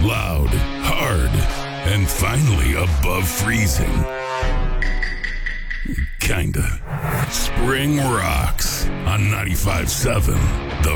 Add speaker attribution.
Speaker 1: loud, hard, and finally above freezing. Kinda. Spring rocks on 95.7 The